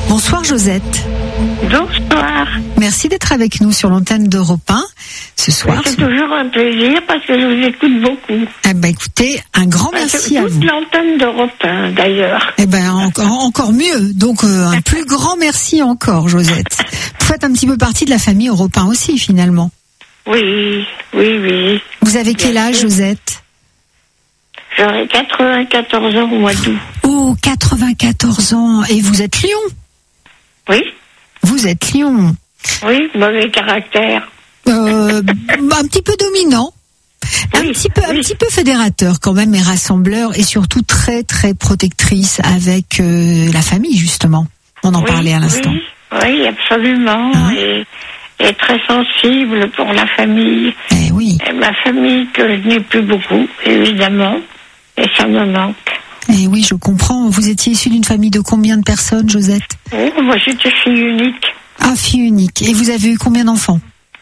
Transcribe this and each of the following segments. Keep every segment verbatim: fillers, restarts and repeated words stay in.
Bonsoir Josette. Bonsoir. Merci d'être avec nous sur l'antenne d'Europe un ce soir. C'est toujours un plaisir parce que je vous écoute beaucoup. Eh ben écoutez, un grand merci à vous. Toute l'antenne d'Europe un d'ailleurs. Eh ben encore, encore mieux. Donc euh, un plus grand merci encore Josette. Vous faites un petit peu partie de la famille Europe un aussi finalement. Oui, oui, oui. Vous avez quel âge Josette? J'aurai quatre-vingt-quatorze ans au mois d'août. Oh, quatre-vingt-quatorze ans. Et vous êtes lion? Oui. Vous êtes lion. Oui, mauvais caractère. Euh, un petit peu dominant. Un Oui, petit peu, oui. un petit peu fédérateur quand même et rassembleur et surtout très très protectrice avec euh, la famille justement. On en Oui, parlait à l'instant. Oui, oui, absolument. Hein? et, et très sensible pour la famille. Eh oui. Et ma famille que je n'ai plus beaucoup, évidemment. Et ça me manque. Eh oui, je comprends. Vous étiez issue d'une famille de combien de personnes, Josette? Oh, moi j'étais fille unique. Ah, fille unique. Et vous avez eu combien d'enfants?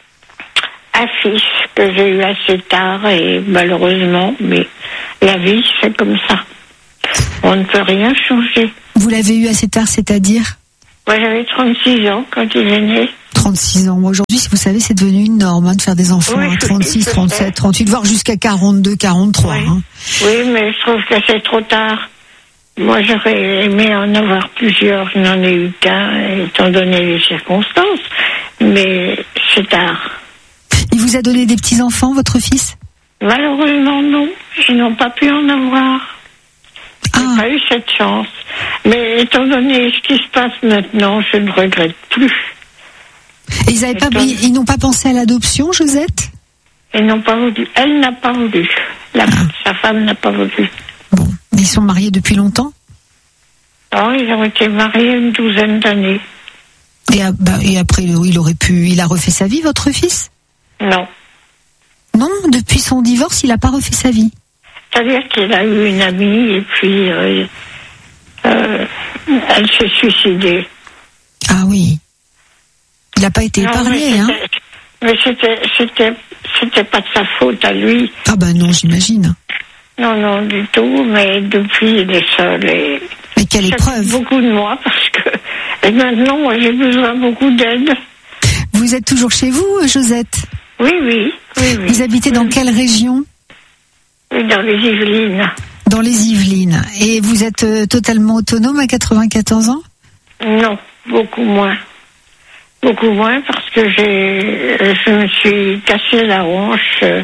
Un fils que j'ai eu assez tard et malheureusement, mais la vie c'est comme ça. On ne peut rien changer. Vous l'avez eu assez tard, c'est-à-dire? Moi j'avais trente-six ans quand il est né. trente-six ans. Aujourd'hui, vous savez, c'est devenu une norme hein, de faire des enfants Oui, à je- trente-six, je trente-sept, sais. trente-huit, voire jusqu'à quarante-deux, quarante-trois. Oui. Hein. Oui, mais je trouve que c'est trop tard. Moi j'aurais aimé en avoir plusieurs, je n'en ai eu qu'un étant donné les circonstances, mais c'est tard. Il vous a donné des petits-enfants, votre fils? Malheureusement non, ils n'ont pas pu en avoir. J'ai Ah, pas eu cette chance. Mais étant donné ce qui se passe maintenant, je ne regrette plus. et ils, avaient pas, Étonne. ils, ils n'ont pas pensé à l'adoption, Josette? Ils n'ont pas voulu. Elle n'a pas voulu. La, Sa femme n'a pas voulu. Bon, mais ils sont mariés depuis longtemps? Non, ils ont été mariés une douzaine d'années. Et, ah, bah, et après, il aurait pu, il a refait sa vie, votre fils? Non. Non, depuis son divorce, il n'a pas refait sa vie. C'est-à-dire qu'il a eu une amie et puis euh, euh, elle s'est suicidée. Ah oui. Il n'a pas été Non, épargné, mais hein? c'était- Mais c'était, c'était, c'était pas de sa faute à lui. Ah ben non, j'imagine. Non, non, du tout. Mais depuis, il est seul et Mais quelle ça fait épreuve. beaucoup de moi parce que et maintenant, moi, j'ai besoin beaucoup d'aide. Vous êtes toujours chez vous, Josette? Oui, oui, oui, oui. Vous habitez dans Oui, quelle région? oui, dans les Yvelines. Dans les Yvelines. Et vous êtes euh, totalement autonome à quatre-vingt-quatorze ans? Non, beaucoup moins. Beaucoup moins parce que j'ai, euh, je me suis cassé la hanche euh,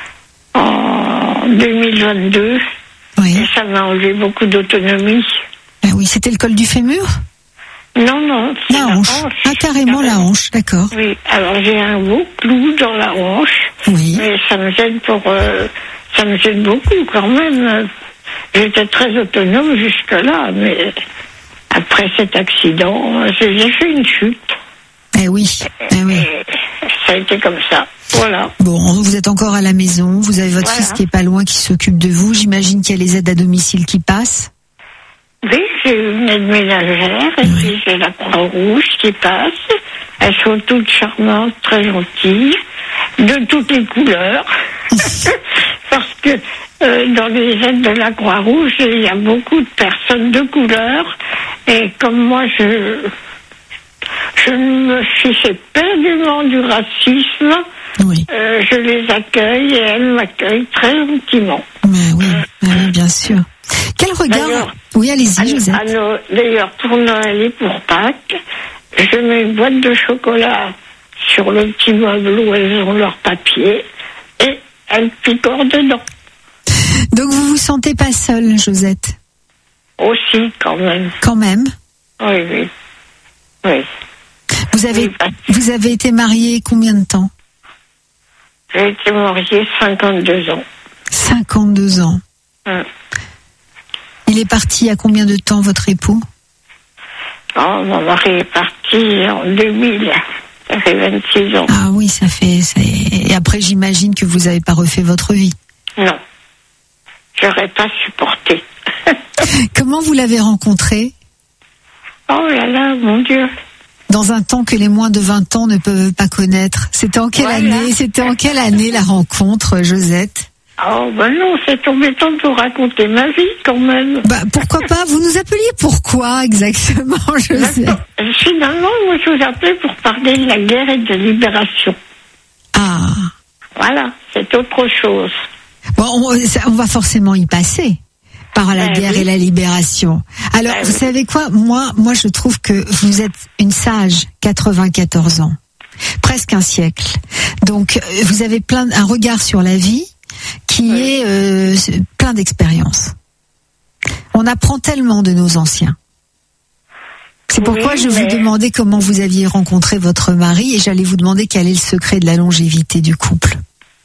en deux mille vingt-deux Oui. et ça m'a enlevé beaucoup d'autonomie. Ah oui, c'était le col du fémur? Non, non, c'est La la hanche. hanche. Ah, carrément la hanche, d'accord. Oui, alors j'ai un beau clou dans la hanche, Oui. mais ça me gêne pour, euh, ça me gêne beaucoup quand même. J'étais très autonome jusque-là, mais après cet accident, j'ai j'ai fait une chute. Eh oui, eh oui. Et ça a été comme ça. Voilà. Bon, vous êtes encore à la maison, vous avez votre Voilà. fils qui est pas loin, qui s'occupe de vous. J'imagine qu'il y a les aides à domicile qui passent. Oui, j'ai une aide ménagère et Oui. puis j'ai la Croix-Rouge qui passe. Elles sont toutes charmantes, très gentilles, de toutes les couleurs. Parce que euh, dans les aides de la Croix-Rouge, il y a beaucoup de personnes de couleur. Et comme moi, je, je ne me fiche éperdument du racisme, Oui, euh, je les accueille et elles m'accueillent très gentiment. mais oui, mais oui, bien sûr. Quel regard? D'ailleurs, Oui, allez-y, Josette. À Noël- D'ailleurs, pour Noël et pour Pâques, je mets une boîte de chocolat sur le petit meuble où elles ont leur papier et elles picorent dedans. Donc vous vous sentez pas seule, Josette? Aussi, quand même. Quand même. Oui, oui. Oui. Vous avez, Oui, bah, vous avez été mariée combien de temps? j'ai été mariée cinquante-deux ans. cinquante-deux ans. Hum. Il est parti à combien de temps, votre époux? Oh, mon mari est parti en deux mille. Ça fait vingt-six ans. Ah oui, ça fait... ça- Et après, j'imagine que vous n'avez pas refait votre vie. Non. J'aurais pas supporté. Comment vous l'avez rencontré? Oh là là, mon Dieu. Dans un temps que les moins de vingt ans ne peuvent pas connaître. C'était en quelle Voilà. année? C'était en quelle année la rencontre, Josette? Oh, ben non, c'est embêtant de vous raconter ma vie, quand même. Bah, pourquoi pas? Vous nous appeliez pourquoi, exactement, je sais. Finalement, moi, je vous appelais pour parler de la guerre et de la libération. Ah. Voilà, c'est autre chose. Bon, on, on va forcément y passer. Par la ben guerre oui. et la libération. Alors, ben vous oui. savez quoi? Moi, moi, je trouve que vous êtes une sage, quatre-vingt-quatorze ans. Presque un siècle. Donc, vous avez plein, un regard sur la vie qui oui. est euh, plein d'expérience. On apprend tellement de nos anciens. C'est pourquoi oui, je mais... vous demandais comment vous aviez rencontré votre mari et j'allais vous demander quel est le secret de la longévité du couple.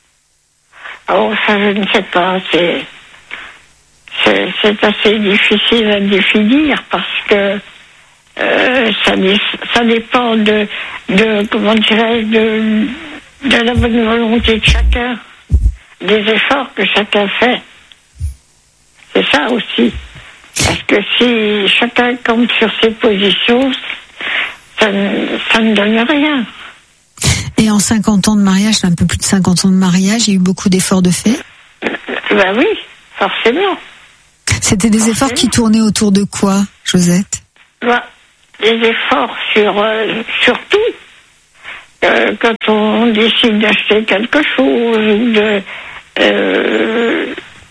Oh, ça, je ne sais pas. C'est, c'est, c'est assez difficile à définir parce que euh, ça, ça dépend de, de comment dirais-je, de, de la bonne volonté de chacun, des efforts que chacun fait. C'est ça aussi. Parce que si chacun compte sur ses positions, ça ne, ça ne donne rien. Et en cinquante ans de mariage, un peu plus de cinquante ans de mariage, il y a eu beaucoup d'efforts de fait? Ben oui, forcément. C'était des forcément. efforts qui tournaient autour de quoi, Josette? Ben, des efforts sur, euh, sur tout. Euh, quand on décide d'acheter quelque chose, ou de, euh,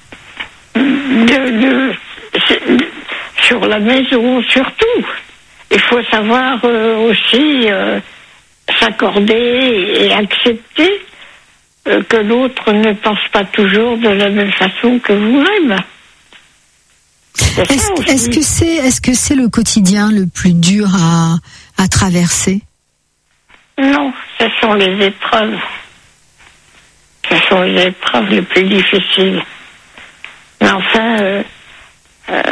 de, de, de, sur la maison, surtout. Il faut savoir euh, aussi euh, s'accorder et accepter euh, que l'autre ne pense pas toujours de la même façon que vous-même. C'est Est-ce, ça est-ce que c'est, est-ce que c'est le quotidien le plus dur à, à traverser? Non, ce sont les épreuves. Ce sont les épreuves les plus difficiles. Mais enfin, euh, euh,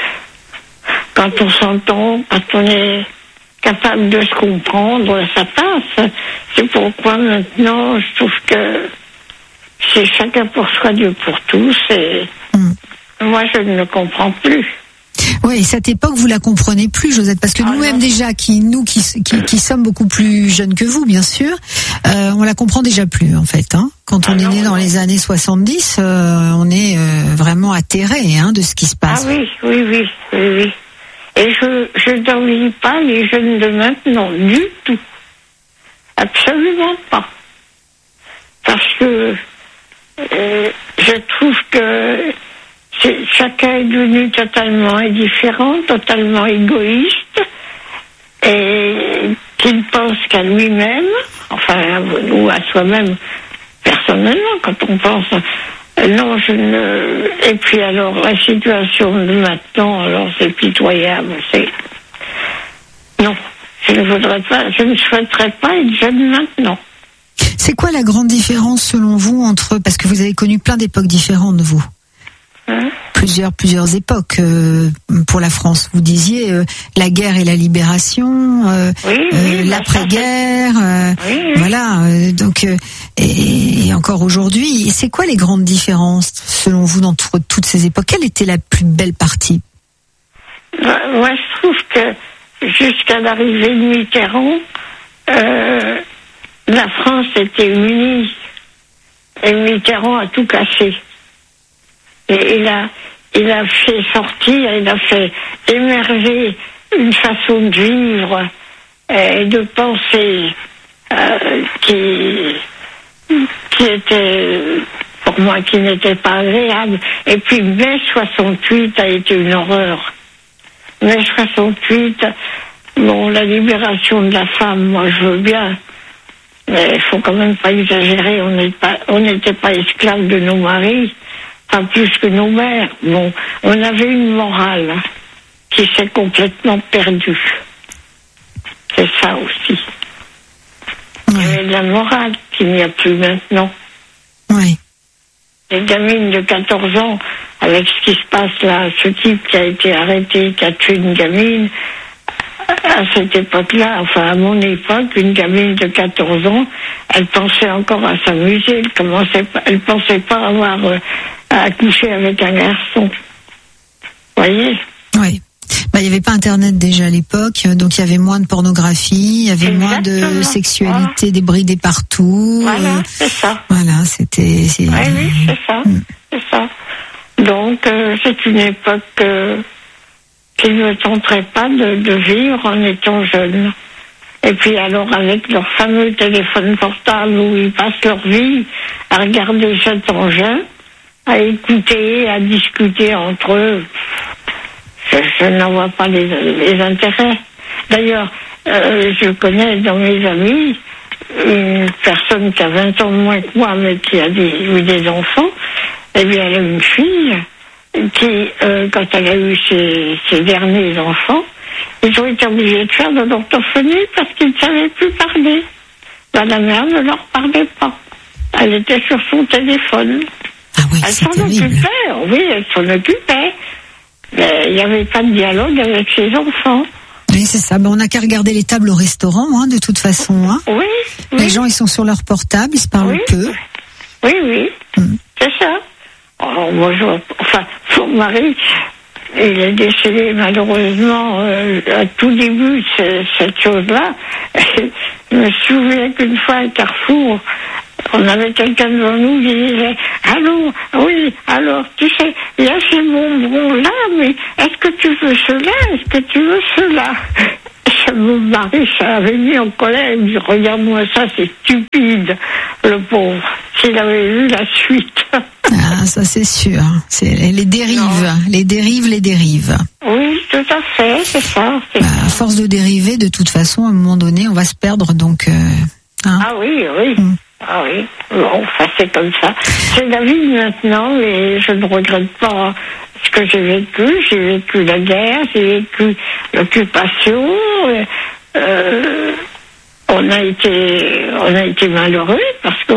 quand on s'entend, quand on est capable de se comprendre, ça passe. C'est pourquoi maintenant, je trouve que c'est chacun pour soi, Dieu pour tous. Et mmh. moi, je ne le comprends plus. Oui, cette époque, vous la comprenez plus, Josette, parce que ah nous-mêmes non. déjà, qui nous qui, qui qui sommes beaucoup plus jeunes que vous, bien sûr, euh, on la comprend déjà plus en fait. Hein. Quand on ah est non, né non. dans les années soixante-dix, euh, on est euh, vraiment atterré hein, de ce qui se passe. Ah oui, oui, oui, oui, oui. Et je je n'envie pas les jeunes de maintenant du tout, absolument pas, parce que euh, je trouve que C'est, chacun est devenu totalement indifférent, totalement égoïste, et qu'il pense qu'à lui-même, enfin, ou à soi-même, personnellement, quand on pense, non, je ne... Et puis alors, la situation de maintenant, alors c'est pitoyable, c'est... Non, je ne voudrais pas, je ne souhaiterais pas être jeune maintenant. C'est quoi la grande différence, selon vous, entre... Parce que vous avez connu plein d'époques différentes, vous. Hein? Plusieurs, plusieurs époques euh, pour la France. Vous disiez euh, la guerre et la libération, euh, oui, oui, euh, l'après-guerre, euh, oui, oui. voilà. Euh, donc, euh, et, et encore aujourd'hui, c'est quoi les grandes différences selon vous dans t- toutes ces époques? Quelle était la plus belle partie? Moi, je trouve que jusqu'à l'arrivée de Mitterrand, euh, la France était unie et Mitterrand a tout cassé. Et il a, il a fait sortir, il a fait émerger une façon de vivre et de penser euh, qui, qui était, pour moi, qui n'était pas agréable. Et puis mai soixante-huit a été une horreur. mai soixante-huit, bon, la libération de la femme, moi je veux bien, mais il faut quand même pas exagérer, on n'est pas, on n'était pas esclaves de nos maris. Pas plus que nos mères. Bon, on avait une morale hein, qui s'est complètement perdue. C'est ça aussi. Il y avait de la morale qu'il n'y a plus maintenant. Oui. Les gamines de quatorze ans, avec ce qui se passe là, ce type qui a été arrêté, qui a tué une gamine, à cette époque-là, enfin à mon époque, une gamine de quatorze ans, elle pensait encore à s'amuser, elle commençait, elle pensait pas avoir euh, à coucher avec un garçon. Vous voyez? Oui. Bah, il n'y avait pas Internet déjà à l'époque, donc il y avait moins de pornographie, il y avait Exactement. moins de sexualité voilà. débridée partout. Voilà, euh, c'est ça. Voilà, c'était... C'est... Oui, oui, c'est ça, mm. c'est ça. Donc, euh, c'est une époque euh, qui ne tenterait pas de, de vivre en étant jeune. Et puis alors, avec leur fameux téléphone portable où ils passent leur vie à regarder cet engin, à écouter, à discuter entre eux, je, je n'en vois pas les, les intérêts. D'ailleurs, euh, je connais dans mes amis une personne qui a vingt ans de moins que moi, mais qui a des, eu des enfants. Eh bien, elle a une fille qui, euh, quand elle a eu ses, ses derniers enfants, ils ont été obligés de faire de l'orthophonie parce qu'ils ne savaient plus parler. Ben, la mère ne leur parlait pas. Elle était sur son téléphone. Ah oui, elle c'est s'en terrible. occupait, oui, elle s'en occupait. Mais il n'y avait pas de dialogue avec ses enfants. Oui, c'est ça. Ben, on n'a qu'à regarder les tables au restaurant, hein, de toute façon. Hein. Oui, oui. Les gens, ils sont sur leur portable, ils se parlent oui. peu. Oui, oui, mm. c'est ça. Alors, moi, je, enfin, son mari, il est décédé malheureusement euh, à tout début de ce, cette chose-là. Je me souviens qu'une fois à Carrefour, on avait quelqu'un devant nous qui disait « Allô, oui, alors, tu sais, il y a ces bonbons là, mais est-ce que tu veux cela? Est-ce que tu veux cela ?» Mon mari, ça avait mis en colère. Il me dit « Regarde-moi ça, c'est stupide, le pauvre. » S'il avait vu la suite. Ah, ça c'est sûr. C'est les dérives, non. les dérives, les dérives. Oui, tout à fait, c'est ça. C'est bah, à force de dériver, de toute façon, à un moment donné, on va se perdre, donc... Euh, hein. Ah oui, oui. Mm. Ah oui, bon, enfin, c'est comme ça. C'est la vie maintenant, et je ne regrette pas ce que j'ai vécu. J'ai vécu la guerre, j'ai vécu l'occupation. Euh, on a été, on a été malheureux parce que...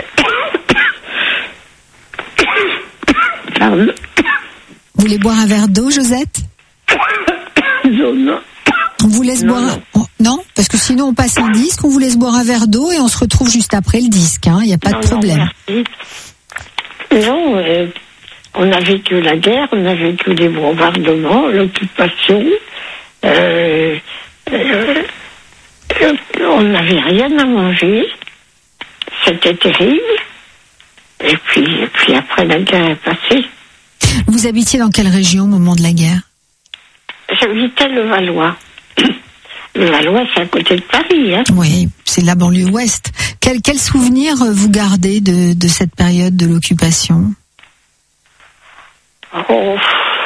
Pardon. Vous voulez boire un verre d'eau, Josette? Non, non. On vous laisse non, boire non. Un... Oh, non, parce que sinon on passe un disque, on vous laisse boire un verre d'eau et on se retrouve juste après le disque. Il hein, n'y a pas non, de problème. Non, merci. non euh, on a vécu la guerre, on a vécu les bombardements, l'occupation. Euh, euh, on n'avait rien à manger. C'était terrible. Et puis, et puis après la guerre est passée. Vous habitiez dans quelle région au moment de la guerre? J'habitais le Valois. Le Valois, c'est à côté de Paris. Hein. Oui, c'est la banlieue ouest. Quel, quel souvenir vous gardez de, de cette période de l'occupation? Oh,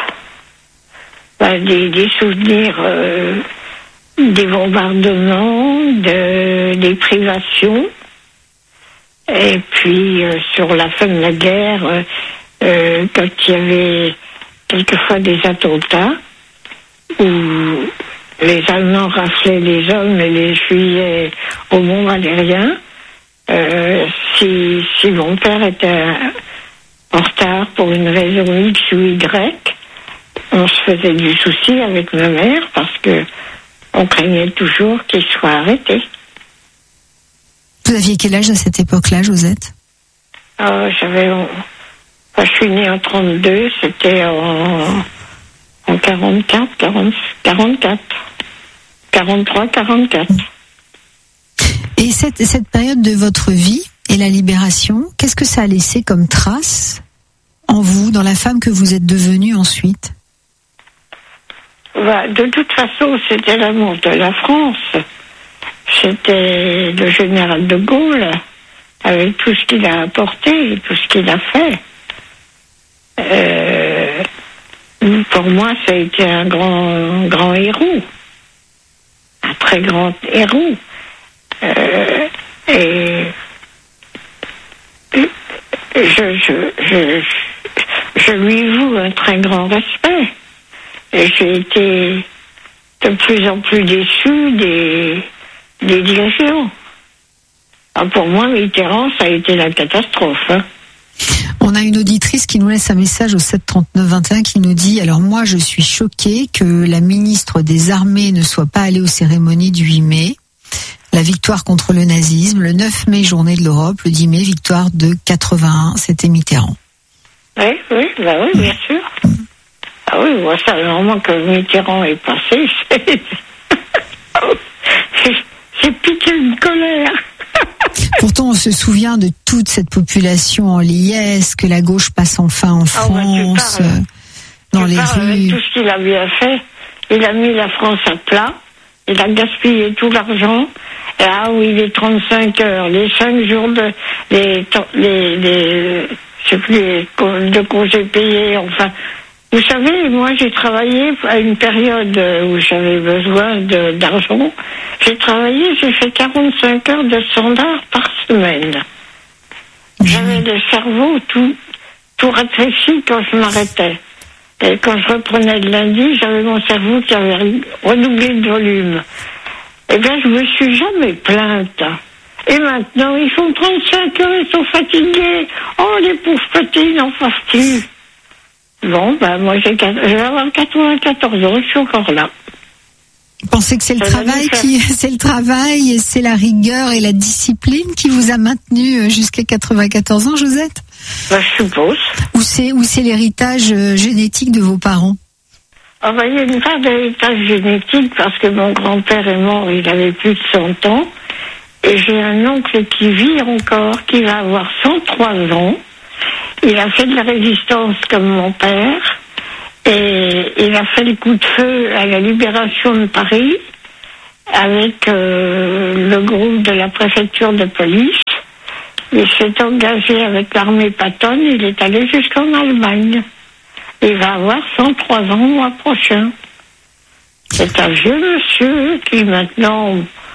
ben, des, des souvenirs euh, des bombardements, de, des privations. Et puis, euh, sur la fin de la guerre, euh, euh, quand il y avait quelquefois des attentats, où les Allemands raflaient les hommes et les fuyaient au Mont Valérien, euh, si, si mon père était en retard pour une raison X ou Y, on se faisait du souci avec ma mère parce que on craignait toujours qu'il soit arrêté. Vous aviez quel âge à cette époque-là, Josette? euh, J'avais... Enfin, je suis née en trente-deux, c'était en... En quarante-quatre, quarante, quarante-quatre. quarante-trois, quarante-quatre. Et cette, cette période de votre vie et la libération, qu'est-ce que ça a laissé comme trace en vous, dans la femme que vous êtes devenue ensuite? Bah, de toute façon, c'était l'amour de la France. C'était le général de Gaulle, avec tout ce qu'il a apporté, tout ce qu'il a fait. Euh... Pour moi, ça a été un grand, grand héros, un très grand héros. Euh, et je, je, je, je lui voue un très grand respect. Et j'ai été de plus en plus déçue des, des dirigeants. Alors pour moi, Mitterrand, ça a été la catastrophe. Hein. On a une auditrice qui nous laisse un message au sept trente-neuf vingt et un qui nous dit « Alors moi, je suis choquée que la ministre des Armées ne soit pas allée aux cérémonies du huit mai. La victoire contre le nazisme. Le neuf mai, journée de l'Europe. Le dix mai, victoire de quatre-vingt-un. C'était Mitterrand. » Oui, oui, bah oui, bien sûr. Ah oui, moi, ça, vraiment que Mitterrand est passé, c'est... J'ai piqué une colère. Pourtant, on se souvient de toute cette population en liesse, que la gauche passe enfin en France, oh, bah, dans les rues. Avec tout ce qu'il a bien fait, il a mis la France à plat, il a gaspillé tout l'argent. Et ah oui, les trente-cinq heures, les cinq jours de, les, les, les, je sais plus, les, de congés payés, enfin. Vous savez, moi, j'ai travaillé à une période où j'avais besoin de, d'argent. J'ai travaillé, j'ai fait quarante-cinq heures de standard par semaine. J'avais le cerveau tout, tout rétréci quand je m'arrêtais. Et quand je reprenais le lundi, j'avais mon cerveau qui avait redoublé de volume. Eh bien, je me suis jamais plainte. Et maintenant, ils font trente-cinq heures, ils sont fatigués. Oh, les pauvres petits, n'en fassent-tu? Bon, ben, moi, j'ai, je vais avoir quatre-vingt-quatorze ans, je suis encore là. Vous pensez que c'est le travail qui, c'est le travail et c'est la rigueur et la discipline qui vous a maintenu jusqu'à quatre-vingt-quatorze ans, Josette? Ben, je suppose. Ou c'est, ou c'est l'héritage génétique de vos parents? Ah ben, il y a une part d'héritage génétique parce que mon grand-père est mort, il avait plus de cent ans. Et j'ai un oncle qui vit encore, qui va avoir cent trois ans. Il a fait de la résistance comme mon père. Et il a fait le coup de feu à la libération de Paris avec euh, le groupe de la préfecture de police. Il s'est engagé avec l'armée Patton, il est allé jusqu'en Allemagne. Il va avoir cent trois ans le mois prochain. C'est un vieux monsieur qui maintenant,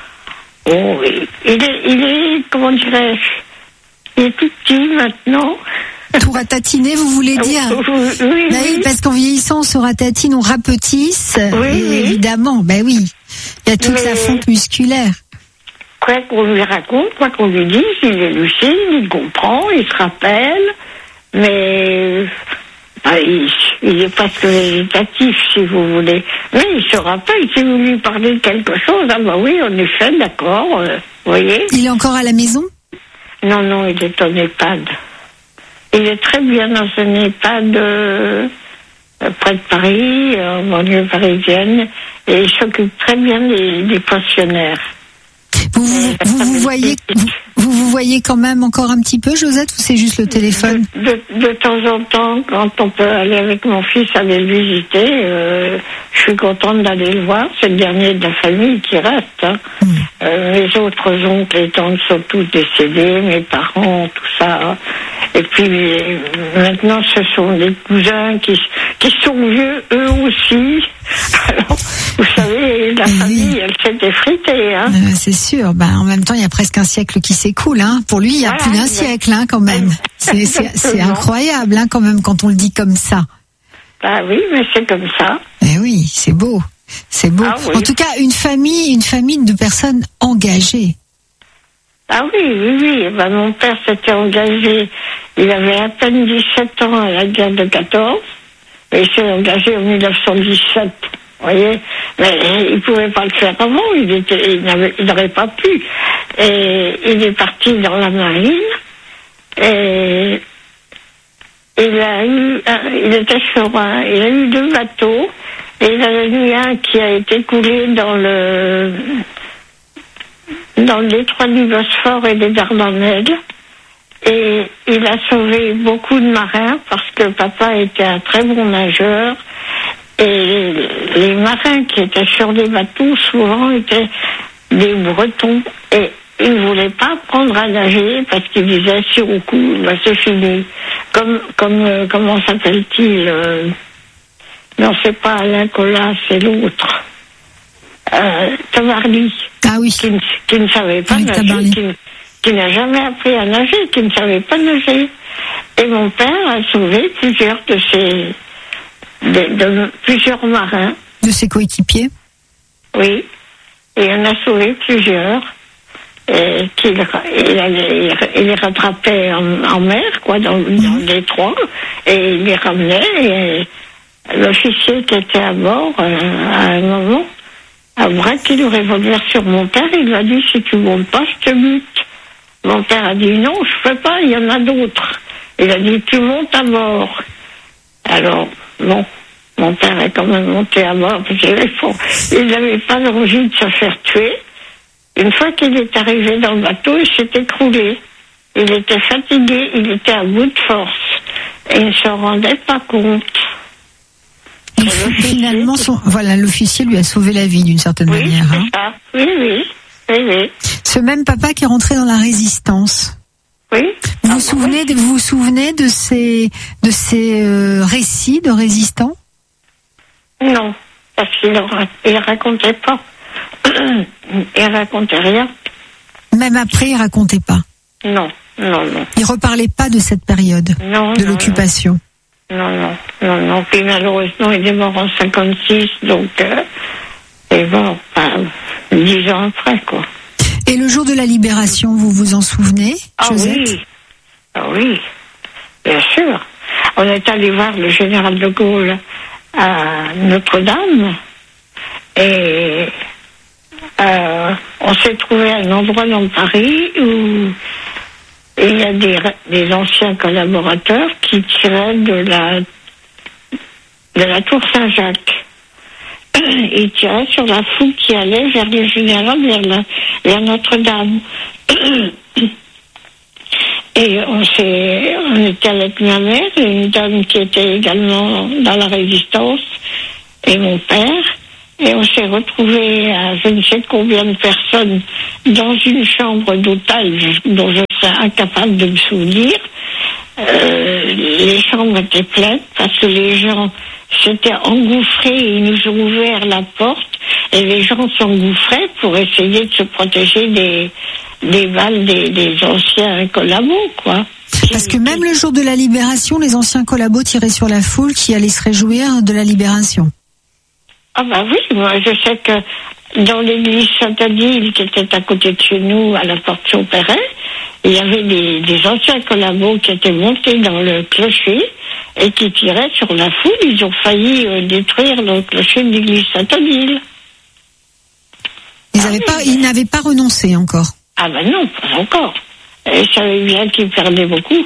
oh, il est, il est, comment dirais-je, il est tout petit maintenant. Tout ratatiner, vous voulez dire? Oui, oui, bah oui, parce qu'en vieillissant, on se ratatine, on rapetisse. Oui, et oui. Évidemment, ben oui. Il y a toute Mais... sa fonte musculaire. Quoi qu'on lui raconte, quoi qu'on lui dise, il est lucide, il comprend, il se rappelle, mais bah, il, il est presque végétatif, si vous voulez. Mais il se rappelle, si vous lui parlez de quelque chose, ah bah oui, en effet, d'accord, euh, vous voyez. Il est encore à la maison? Non, non, il est en EHPAD. Il est très bien dans un EHPAD euh, près de Paris, en banlieue parisienne, et il s'occupe très bien des, des pensionnaires. Vous vous, vous, vous voyez, vous, vous vous voyez quand même encore un petit peu, Josette, ou c'est juste le téléphone? De, de, de temps en temps, quand on peut aller avec mon fils aller le visiter, euh, je suis contente d'aller le voir. C'est le dernier de la famille qui reste. Hein. Mmh. Euh, mes autres oncles et tantes sont tous décédés, mes parents, tout ça. Et puis maintenant, ce sont des cousins qui, qui sont vieux, eux aussi. Alors, vous savez, la famille, elle s'est effritée. Hein. Euh, c'est sûr. Ben, en même temps, il y a presque un siècle qui s'écoule. Hein. Pour lui, il y a voilà, plus d'un siècle, hein, quand même. C'est, c'est, c'est incroyable, hein, quand même, quand on le dit comme ça. Bah oui, mais c'est comme ça. Eh oui, c'est beau. C'est beau. Ah, oui. En tout cas, une famille, une famille de personnes engagées. Ah oui, oui, oui. Ben, mon père s'était engagé, il avait à peine dix-sept ans à la guerre de quatorze, et il s'est engagé en dix-neuf cent dix-sept, vous voyez. Mais il ne pouvait pas le faire avant, il était, il n'avait, il n'aurait pas pu. Et il est parti dans la marine, et il a eu, il était sur un, il a eu deux bateaux, et il en a eu un qui a été coulé dans le, dans le détroit du Bosphore et des Dardanelles. Et il a sauvé beaucoup de marins parce que papa était un très bon nageur. Et les marins qui étaient sur des bateaux, souvent, étaient des Bretons. Et ils ne voulaient pas apprendre à nager parce qu'ils disaient, sur au coup, bah, c'est fini. Comme, comme, euh, comment s'appelle-t-il euh... Non, c'est pas Alain Colas, c'est l'autre. Euh, Tabarly. Ah oui. Qui, qui ne savait pas oui, nager, qui, qui n'a jamais appris à nager, qui ne savait pas nager. Et mon père a sauvé plusieurs de ses, de, de, plusieurs marins. De ses coéquipiers? Oui. Et on a sauvé plusieurs. Et qu'il il, il, il les rattrapait en, en mer, quoi, dans, mmh. dans le détroit. Et il les ramenait. Et l'officier qui était à bord, euh, à un moment, a braqué le revolver sur mon père. Il lui a dit, si tu montes pas, je te bute. Mon père a dit, non, je peux pas, il y en a d'autres. Il a dit, tu montes à bord. Alors, bon, Mon père est quand même monté à bord parce qu'il n'avait pas l'envie de se faire tuer. Une fois qu'il est arrivé dans le bateau, il s'est écroulé. Il était fatigué, il était à bout de force. Et il ne se rendait pas compte. Donc, finalement, son, voilà, l'officier lui a sauvé la vie d'une certaine oui, manière. C'est hein. ça. Oui, oui, oui, oui. Ce même papa qui est rentré dans la résistance. Oui. Vous ah, vous souvenez, oui. de, vous vous souvenez de ces, de ces euh, récits de résistants? Non, parce qu'il ne racontait pas. Il racontait rien. Même après, il racontait pas. Non, non, non. Il reparlait pas de cette période non, de non, l'occupation. Non, non, non, non. Puis malheureusement, il est mort en cinquante-six, donc euh, et bon, enfin, dix ans après, quoi. Et le jour de la libération, vous vous en souvenez, Ah Josette? oui, ah oui, bien sûr. On est allé voir le général de Gaulle à Notre-Dame et euh, on s'est trouvé à un endroit dans Paris où il y a des, des anciens collaborateurs qui tiraient de la de la tour Saint-Jacques. Ils tiraient sur la foule qui allait vers le général, vers, la, vers Notre-Dame. Et on s'est, on était avec ma mère, une dame qui était également dans la résistance, et mon père, et on s'est retrouvés à je ne sais combien de personnes dans une chambre d'hôtel dont je serais incapable de me souvenir. Euh, les chambres étaient pleines parce que les gens s'étaient engouffrés et ils nous ont ouvert la porte et les gens s'engouffraient pour essayer de se protéger des, des balles des, des anciens collabos, quoi. Parce que même le jour de la libération, les anciens collabos tiraient sur la foule qui allait se réjouir de la libération. Ah bah oui, moi je sais que dans l'église Saint-Adile qui était à côté de chez nous, à la porte Saint-Péret, il y avait des, des anciens collabos qui étaient montés dans le clocher et qui tiraient sur la foule. Ils ont failli euh, détruire le clocher de l'église Saint-Adile. Ils Ah n'avaient oui, pas, mais... ils n'avaient pas renoncé encore. Ah ben non, pas encore. Ils savaient bien qu'ils perdaient beaucoup.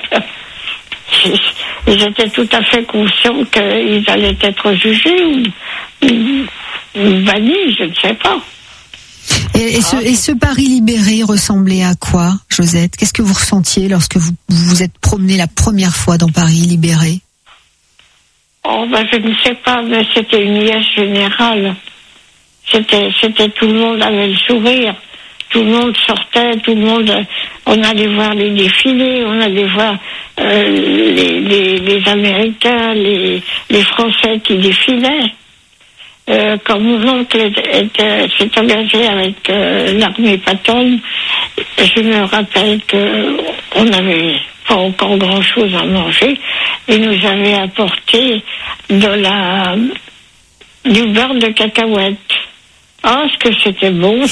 Ils étaient tout à fait conscients qu'ils allaient être jugés ou, ou, ou bannis, je ne sais pas. Et, et, ce, et ce Paris libéré ressemblait à quoi, Josette? Qu'est-ce que vous ressentiez lorsque vous vous êtes promenée la première fois dans Paris libéré? Oh ben je ne sais pas, mais c'était une liesse générale. C'était, c'était tout le monde avait le sourire. Tout le monde sortait, tout le monde, on allait voir les défilés, on allait voir euh, les, les, les Américains, les, les Français qui défilaient. Euh, quand mon oncle était, s'est engagé avec euh, l'armée Patton, je me rappelle que on n'avait pas encore grand-chose à manger. Il nous avait apporté de la du beurre de cacahuète. Ah, ce que c'était bon.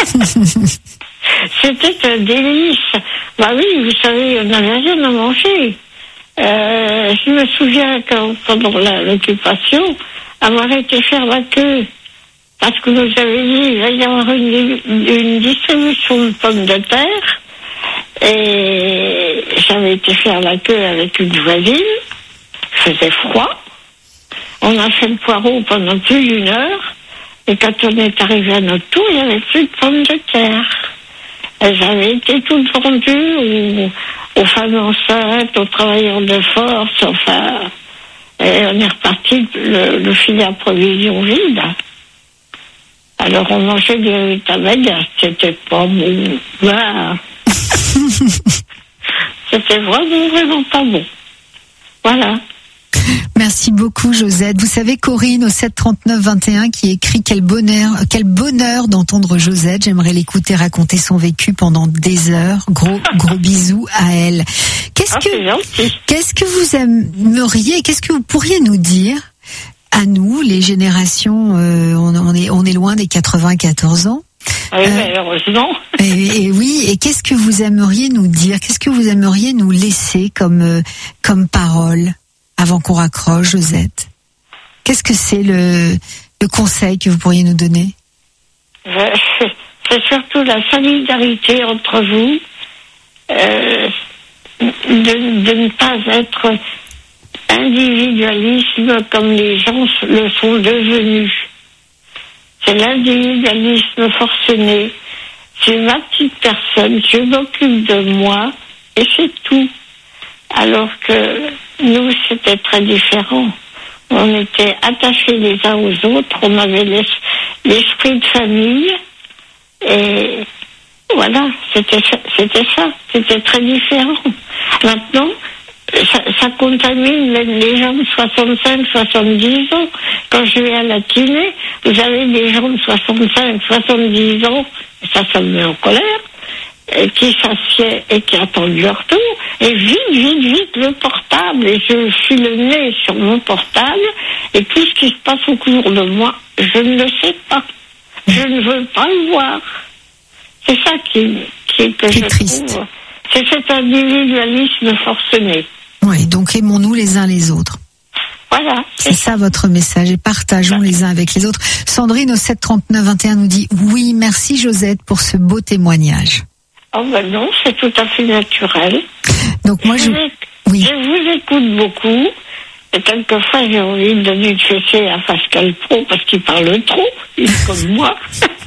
C'était un délice. Bah oui, vous savez, on n'avait rien à manger. Euh, je me souviens que pendant la, l'occupation, avoir été faire la queue, parce que nous avait dit il va y avoir une, une distribution de pommes de terre, et j'avais été faire la queue avec une voisine, il faisait froid, on a fait le poireau pendant plus d'une heure, et quand on est arrivé à notre tour, il n'y avait plus de pommes de terre. Elles avaient été toutes vendues aux, aux femmes enceintes, aux travailleurs de force, enfin. Et on est reparti le, le filet à provision vide. Alors on mangeait des rutabagas, c'était pas bon. Bah. C'était vraiment, vraiment pas bon. Voilà. Merci beaucoup, Josette. Vous savez, Corinne, au sept trente-neuf vingt et un, qui écrit quel bonheur, quel bonheur d'entendre Josette. J'aimerais l'écouter raconter son vécu pendant des heures. Gros, gros bisous à elle. Qu'est-ce ah, que, qu'est-ce que vous aimeriez, qu'est-ce que vous pourriez nous dire à nous, les générations, euh, on, on est, on est loin des quatre-vingt-quatorze ans. Oui, euh, malheureusement. Et, et oui, et qu'est-ce que vous aimeriez nous dire? Qu'est-ce que vous aimeriez nous laisser comme, euh, comme parole? Avant qu'on raccroche, Josette, qu'est-ce que c'est le, le conseil que vous pourriez nous donner? C'est, c'est surtout la solidarité entre vous, euh, de, de ne pas être individualisme comme les gens le sont devenus. C'est l'individualisme forcené. C'est ma petite personne, je m'occupe de moi et c'est tout. Alors que nous, c'était très différent. On était attachés les uns aux autres, on avait l'esprit de famille et voilà, c'était ça, c'était ça, c'était très différent. Maintenant, ça, ça contamine les gens de soixante-cinq, soixante-dix ans. Quand je vais à la kiné, vous avez des gens de soixante-cinq, soixante-dix ans, ça, ça me met en colère, et qui s'assiedent et qui attendent leur tour, et vite, vite, vite, le portable, et je suis le nez sur mon portable, et tout ce qui se passe autour de moi, je ne le sais pas. Je ne veux pas le voir. C'est ça qui, qui que c'est je triste. trouve. C'est cet individualisme forcené. Oui, donc aimons-nous les uns les autres. Voilà. C'est ça votre message et partageons les uns avec les autres. Sandrine au sept trente-neuf vingt et un nous dit oui, merci Josette pour ce beau témoignage. Oh ben non, c'est tout à fait naturel. Donc moi je, je, je... Oui. je vous écoute beaucoup et quelquefois j'ai envie de donner une fessée à Pascal Pro parce qu'il parle trop, il est comme moi.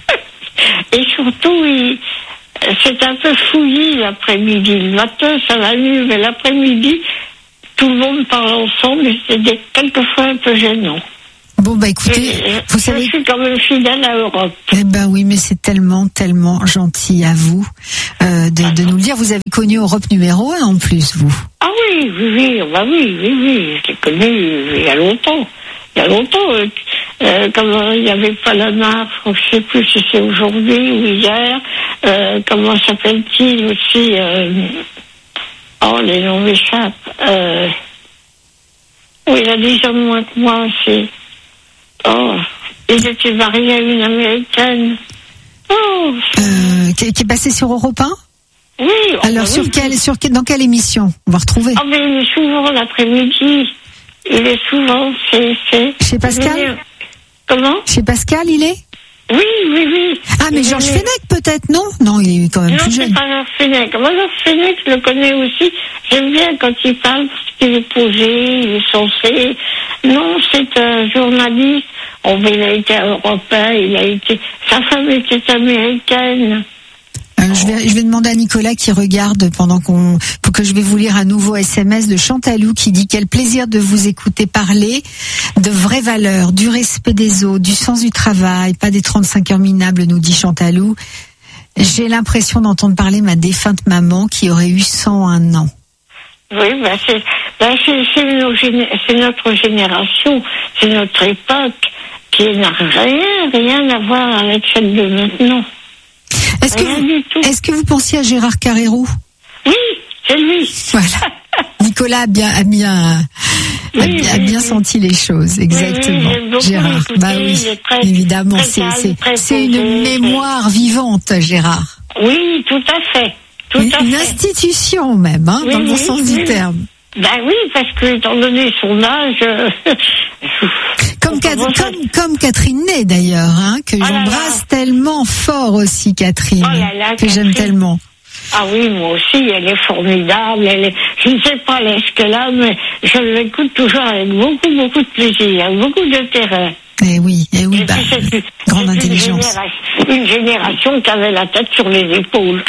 Et surtout, il, c'est un peu fouillis l'après-midi. Le matin, ça va mieux, mais l'après-midi, tout le monde parle ensemble et c'est des, quelquefois un peu gênant. Bon, bah écoutez, et, vous je savez... Je suis quand même fidèle à Europe. Eh ben oui, mais c'est tellement, tellement gentil à vous euh, de, de nous le dire. Vous avez connu Europe numéro un en plus, vous. Ah oui, oui, oui, bah oui, oui, oui. Je l'ai connu il y a longtemps. Il y a longtemps, euh, euh, comme il n'y avait pas la marque, je ne sais plus si c'est aujourd'hui ou hier, euh, comment s'appelle-t-il aussi euh, oh, les noms m'échappent. Euh, oui, il a dix ans de moins que moi, c'est... Oh, ils étaient mariés à une Américaine. Oh, euh, qui, qui est passé sur Europe un ? Oui. Alors, bah, sur oui. quelle, sur quelle, dans quelle émission on va retrouver ? Ah, mais il est souvent l'après-midi. Il est souvent, c'est... c'est Chez Pascal ? Comment ? Chez Pascal, il est ? Oui, oui, oui. Ah, mais il Georges est... Fenech, peut-être, non ? Non, il est quand même non, plus jeune. Non, c'est pas Georges Fenech. Moi, Georges Fenech, je le connais aussi. J'aime bien quand il parle parce qu'il est posé, il est censé. Non, c'est un journaliste. Oh, mais il a été européen, il a été... Sa femme était américaine. Euh, je vais, je vais demander à Nicolas qui regarde pendant qu'on, pour que je vais vous lire un nouveau S M S de Chantalou qui dit quel plaisir de vous écouter parler de vraies valeurs, du respect des autres, du sens du travail, pas des trente-cinq heures minables, nous dit Chantalou. J'ai l'impression d'entendre parler ma défunte maman qui aurait eu cent un ans. Oui, bah c'est, bah c'est, c'est, nos géné- c'est notre génération, c'est notre époque qui n'a rien, rien à voir avec celle de maintenant. Est-ce que, vous, est-ce que vous pensiez à Gérard Carrérou ? Oui, c'est lui. Voilà. Nicolas a bien, a bien, a, oui, a bien oui, senti les choses, exactement. Oui, oui, Gérard, écouté, bah oui, très, très évidemment, calme, c'est, c'est, c'est posé, une mémoire très... vivante, Gérard. Oui, tout à fait. Tout une, à une fait. institution même, hein, oui, dans le bon oui, sens oui. du terme. Ben oui, parce que étant donné son âge, euh, comme, Cat- comme, comme Catherine Ney d'ailleurs, hein, que oh j'embrasse tellement fort aussi, Catherine, oh là là, que Catherine. j'aime tellement. Ah oui, moi aussi, elle est formidable. Elle est... Je ne sais pas l'âge qu'elle a, mais je l'écoute toujours avec beaucoup, beaucoup de plaisir, avec beaucoup d'intérêt. Eh oui, eh oui, et bah, c'est, grande c'est intelligence. Une génération, une génération qui avait la tête sur les épaules.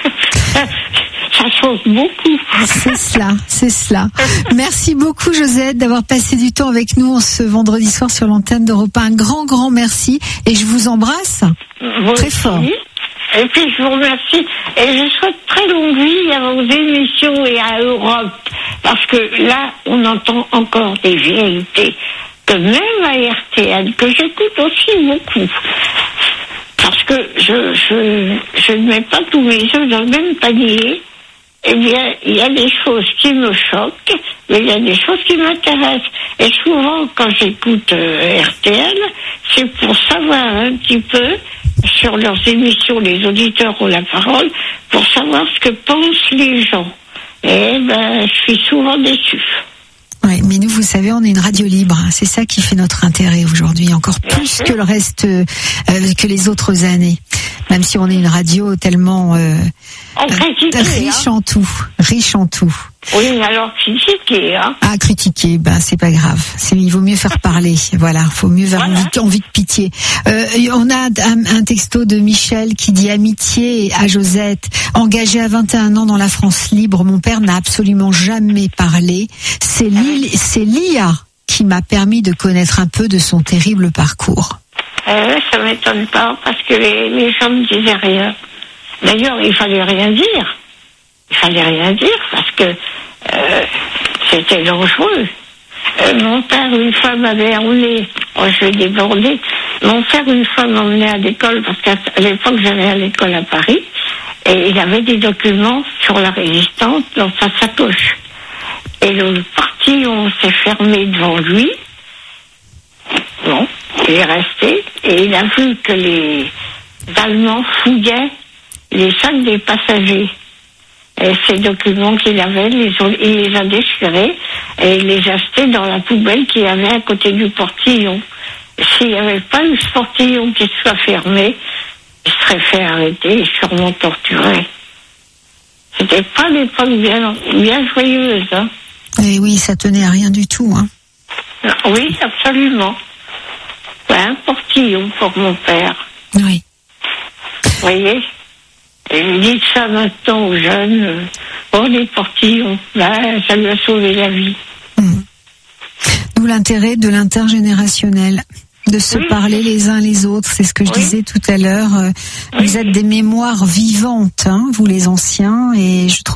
Ça change beaucoup. C'est cela, c'est cela. Merci beaucoup, Josette, d'avoir passé du temps avec nous ce vendredi soir sur l'antenne d'Europe un. Un grand, grand merci. Et je vous embrasse vous très aussi. fort. Et puis, je vous remercie. Et je souhaite très longue vie à vos émissions et à Europe. Parce que là, on entend encore des vérités. Que même à R T L, que j'écoute aussi beaucoup. Parce que je, je, je ne mets pas tous mes œufs dans le même panier. Eh bien, il y a des choses qui me choquent, mais il y a des choses qui m'intéressent. Et souvent, quand j'écoute euh, R T L, c'est pour savoir un petit peu, sur leurs émissions, les auditeurs ont la parole, pour savoir ce que pensent les gens. Et ben, je suis souvent déçue. Oui, mais nous, vous savez, on est une radio libre. C'est ça qui fait notre intérêt aujourd'hui, encore plus que le reste, euh, que les autres années. Même si on est une radio tellement euh, critiqué, riche hein. en tout, riche en tout. Oui, alors critiquer, hein. Ah, critiquer, ben c'est pas grave. C'est, il vaut mieux faire parler. Voilà, faut mieux avoir Voilà. envie, envie de pitié. Euh, on a un, un texto de Michel qui dit amitié à Josette. Engagé à vingt et un ans dans la France libre, mon père n'a absolument jamais parlé. C'est l'I- c'est l'I A qui m'a permis de connaître un peu de son terrible parcours. Euh, ça m'étonne pas, parce que les, les gens ne disaient rien. D'ailleurs, il fallait rien dire. Il fallait rien dire, parce que euh, c'était dangereux. Euh, mon père, une fois, m'avait emmené, oh, je vais déborder, mon père, une fois, m'emmenait à l'école, parce qu'à l'époque, j'allais à l'école à Paris, et il avait des documents sur la résistance dans sa sacoche. Et le portillon s'est fermé devant lui. Bon, il est resté, et il a vu que les Allemands fouillaient les sacs des passagers. Et ces documents qu'il avait, les ont, il les a déchirés et il les a jetés dans la poubelle qu'il y avait à côté du portillon. S'il n'y avait pas eu ce portillon qui soit fermé, il serait fait arrêter et sûrement torturé. C'était pas l'époque bien, bien joyeuse, hein. Et oui, ça tenait à rien du tout, hein. Oui, absolument. Ouais, un portillon pour mon père. Oui. Vous voyez? Et vous dites ça maintenant aux jeunes, euh, oh les portillons, ben, ça lui a sauvé la vie. Mmh. D'où l'intérêt de l'intergénérationnel, de se Oui. parler les uns les autres, c'est ce que je Oui. disais tout à l'heure. Euh, Oui. Vous êtes des mémoires vivantes, hein, vous les anciens, et je trouve